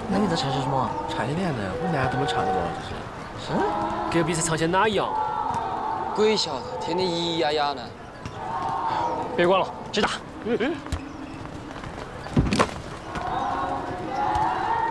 那你在唱些什么？ 差一点呢，我男都没唱过这是。 隔壁是唱些哪样？ 鬼晓得，听得咿呀呀呢。 别管了，去打。